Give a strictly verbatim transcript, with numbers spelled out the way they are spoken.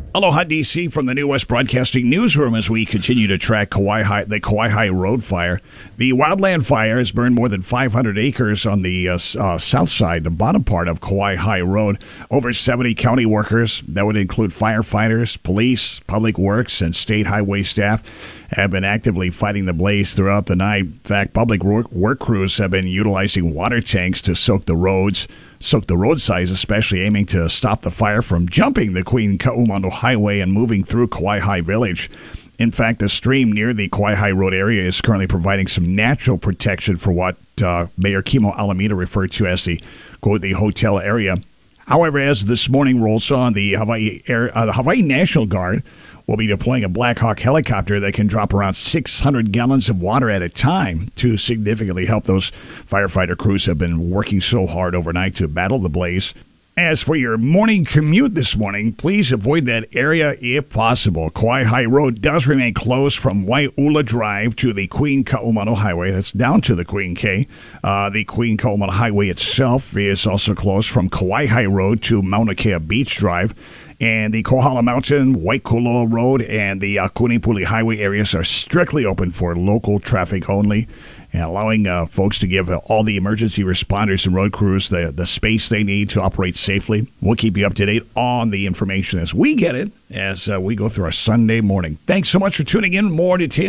Aloha, D C, from the New West Broadcasting Newsroom as we continue to track Kauai High, the Kauai High Road fire. The wildland fire has burned more than five hundred acres on the uh, uh, south side, the bottom part of Kauai High Road. Over seventy county workers, that would include firefighters, police, public works, and state highway staff, have been actively fighting the blaze throughout the night. In fact, public work, work crews have been utilizing water tanks to soak the roads, soak the roadsides, especially aiming to stop the fire from jumping the Queen Ka'umano Highway and moving through Kauai High Village. In fact, the stream near the Kauai High Road area is currently providing some natural protection for what uh, Mayor Kimo Alameda referred to as the, quote, the hotel area. However, as this morning rolls on, the Hawaii Air, uh, the Hawaii National Guard will be deploying a Black Hawk helicopter that can drop around six hundred gallons of water at a time to significantly help those firefighter crews who have been working so hard overnight to battle the blaze. As for your morning commute this morning, please avoid that area if possible. Kauai High Road does remain closed from Waiula Drive to the Queen Ka'umano Highway. That's down to the Queen K. Uh, the Queen Ka'umano Highway itself is also closed from Kauai High Road to Mauna Kea Beach Drive. And the Kohala Mountain, Waikuloa Road, and the uh, Kunipuli Highway areas are strictly open for local traffic only, and allowing uh, folks to give uh, all the emergency responders and road crews the, the space they need to operate safely. We'll keep you up to date on the information as we get it, as uh, we go through our Sunday morning. Thanks so much for tuning in. More details